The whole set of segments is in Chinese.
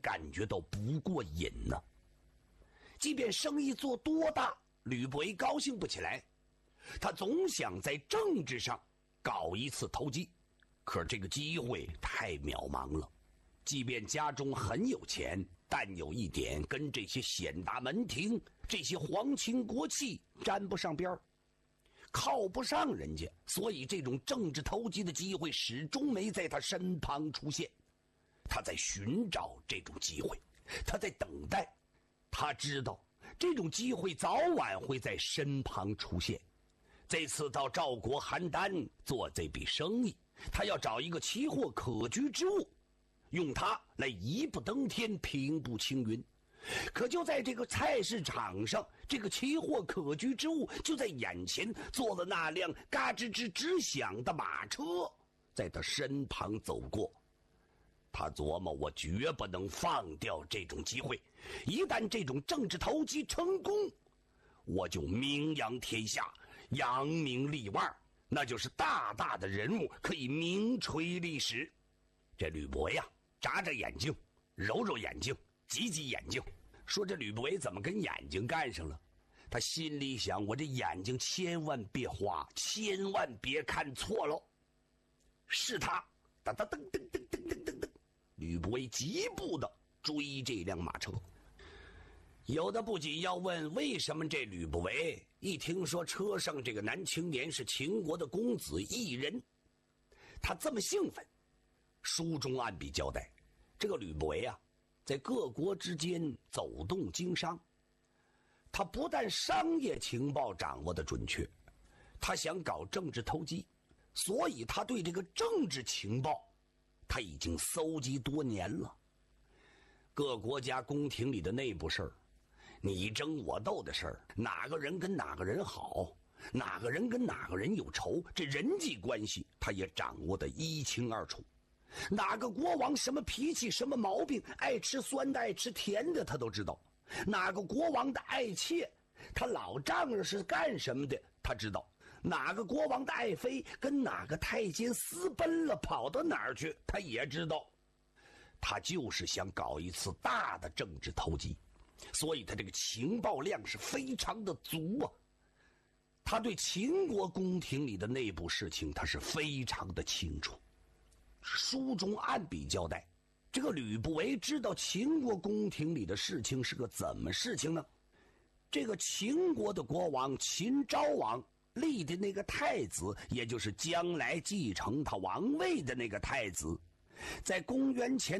感觉到不过瘾呢。即便生意做多大，吕不韦高兴不起来，他总想在政治上搞一次投机，可这个机会太渺茫了。即便家中很有钱，但有一点跟这些显大门庭、这些皇亲国戚沾不上边儿，靠不上人家，所以这种政治投机的机会始终没在他身旁出现。他在寻找这种机会，他在等待，他知道这种机会早晚会在身旁出现。这次到赵国邯郸做这笔生意，他要找一个奇货可居之物，用它来一步登天，平步青云。可就在这个菜市场上，这个奇货可居之物就在眼前，坐了那辆嘎吱吱直响的马车，在他身旁走过。他琢磨，我绝不能放掉这种机会，一旦这种政治投机成功，我就名扬天下，扬名立万，那就是大大的人物，可以名垂历史。这吕不韦呀，眨眨眼睛，揉揉眼睛，挤挤眼睛，说这吕不韦怎么跟眼睛干上了？他心里想，我这眼睛千万别花，千万别看错了。是他，噔噔噔噔噔噔噔噔噔，吕不韦疾步的追这辆马车。有的不仅要问为什么这吕不韦一听说车上这个男青年是秦国的公子异人，他这么兴奋。书中暗笔交代，这个吕不韦啊，在各国之间走动经商，他不但商业情报掌握的准确，他想搞政治投机，所以他对这个政治情报他已经搜集多年了。各国家宫廷里的内部事儿，你争我斗的事儿，哪个人跟哪个人好，哪个人跟哪个人有仇，这人际关系他也掌握得一清二楚。哪个国王什么脾气什么毛病，爱吃酸的爱吃甜的他都知道。哪个国王的爱妾，他老丈人是干什么的他知道。哪个国王的爱妃跟哪个太监私奔了跑到哪儿去他也知道。他就是想搞一次大的政治投机，所以他这个情报量是非常的足啊。他对秦国宫廷里的内部事情他是非常的清楚。书中暗笔交代，这个吕不韦知道秦国宫廷里的事情是个怎么事情呢？这个秦国的国王秦昭王立的那个太子，也就是将来继承他王位的那个太子，在公元前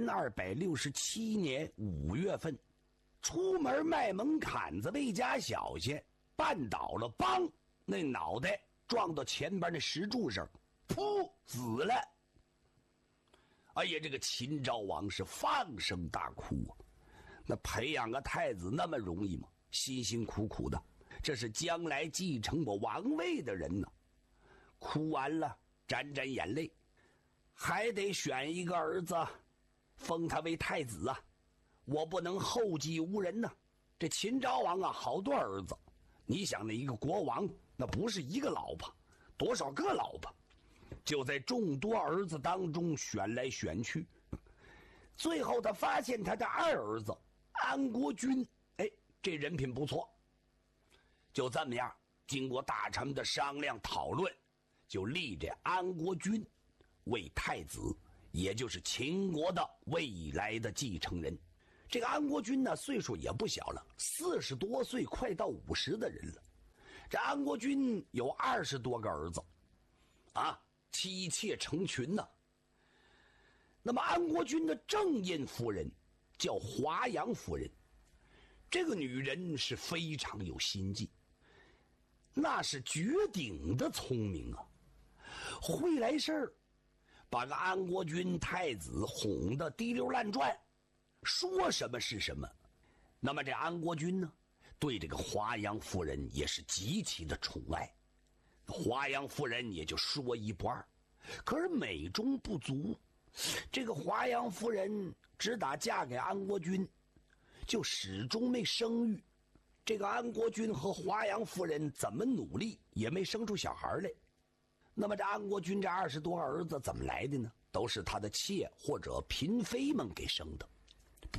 267年5月份出门迈门槛子被家小下绊倒了，梆，那脑袋撞到前边那石柱上，噗，死了。哎呀，这个秦昭王是放声大哭啊！那培养个太子那么容易吗？辛辛苦苦的，这是将来继承我王位的人呢。哭完了，沾沾眼泪，还得选一个儿子，封他为太子啊！我不能后继无人呢。这秦昭王啊，好多儿子，你想那一个国王，那不是一个老婆，多少个老婆？就在众多儿子当中选来选去，最后他发现他的二儿子安国君，哎，这人品不错。就这么样，经过大臣们的商量讨论，就立这安国君为太子，也就是秦国的未来的继承人。这个安国君呢，岁数也不小了，40多岁快到50的人了。这安国君有20多个儿子啊，妻妾成群呢。那么安国君的正印夫人叫华阳夫人，这个女人是非常有心计，那是绝顶的聪明啊，会来事儿，把个安国君太子哄得滴溜乱转，说什么是什么。那么这安国君呢，对这个华阳夫人也是极其的宠爱，华阳夫人也就说一不二。可是美中不足，这个华阳夫人只打嫁给安国君，就始终没生育。这个安国君和华阳夫人怎么努力也没生出小孩来。那么这安国君这20多个儿子怎么来的呢？都是他的妾或者嫔妃们给生的。